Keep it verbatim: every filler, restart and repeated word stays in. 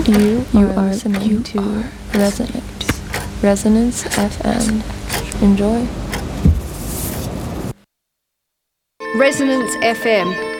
You, You are are listening you to are Resonance. Resonance F M. Enjoy. Resonance F M.